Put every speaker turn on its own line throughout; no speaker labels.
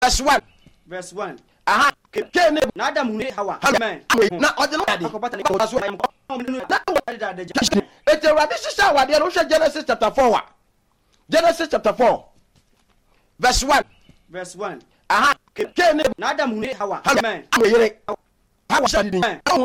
verse 1
aha ke ne
na Adam hunu Hawa amen
na ode no ade
akobata ne ko so
ete Awurade hyehyɛ awade no hwɛ Genesis chapter 4 wa Genesis chapter 4 verse 1 aha ke ne
na Adam hunu Hawa amen
yere Hawa shadi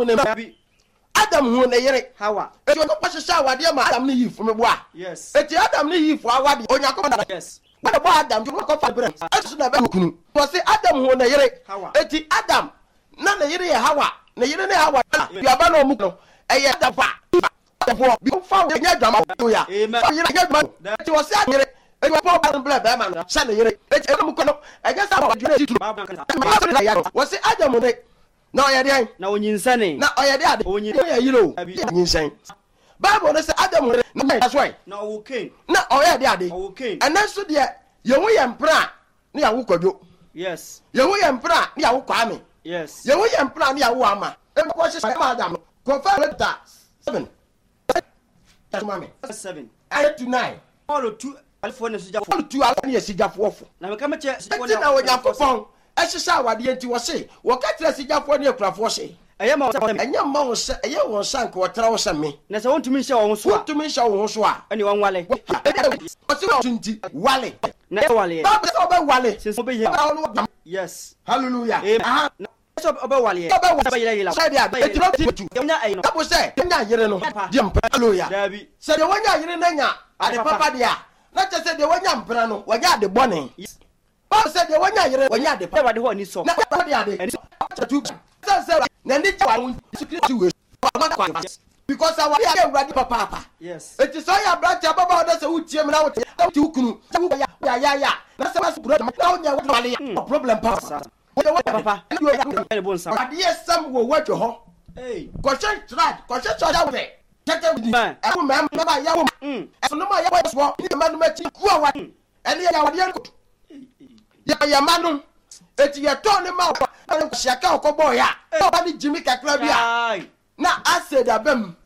Adam hu ne yere
Hawa
eti no hyehyɛ awade ma Adam ne Eve me boa
yes
eti Adam ne Eve awade Onyankopɔn
yes
what about Adam to ko fa brem asu na be kunu to say Adam hu ne yere eti Adam na ne yere ye Hawa ne yere ne Hawa ya ba na omu no eye dafa therefore bi fa nya dwama to ya
amen
yere nya dwama eti wo say yere eti wo pa ba bla ba ma no sha ne yere eti e mu ko no ege sa ba dwene titru wo say Adam ne na oye de
na onyinsane
na oye de ade oye yire o onyinsane Bible no say Adam na that's why
na o Cain
na oye de ade
o Cain
enanso de yehu ye mpra na yawo kwadwo
yes
yehu ye mpra na yawo kwame
yes
yehu ye mpra na yawo ama e ko hye ma Adam ko fa letter 7 tamame
7
8 to 9
all two alfo ne sujafo
all two alfo ne sijafo
na me ka me che
sijafo na Onyankopɔn ɛhyehyɛ awade enti wɔ se wɔka kyerɛ sijafo ne akurafo hye
ɛyɛ ma
ɛnyɛ ma wo sɛ ɛyɛ wɔn sank wɔtra wo sɛ me
na sɛ wontumi nhyɛ wɔn so a
wontumi nhyɛ wo ho so a
ɛne wɔn wale
ɔse wo tunti wale
na ɛ wale
Bible sɛ ɔbɛ wale
sɛ obe yɛ yes
hallelujah
aha sɛ obe wale
ɔbɛ
yɛ yɛ
sɛ dia enti no ti
yɛnya ɛyi no
Bible sɛ nya yere no di mpra hallelujah
dabi
sɛ de wonya yere na nya ade papa dia na kyɛ sɛ de wonya mpra no wonya ade bɔne Bible sɛ de wonya yere wonya ade papa
de ho ani so
na papa dia ade sɛ na ni gya wo security we because our dia Awurade papa
yes
eti so ya branch ababa oda se wutie me na wote ukunu ya na se masu brother na onya wo problem papa
papa ne bon sa
ade yesam wo wadwo ho question trad question so da we tete with e me ba ya wo e no ma ya wo so ni ma no ma chi ku awa ene ya wade ko ya manu eti ye to ne ma ko siaka okobo ya ba ni jimi kakra bia na acid abem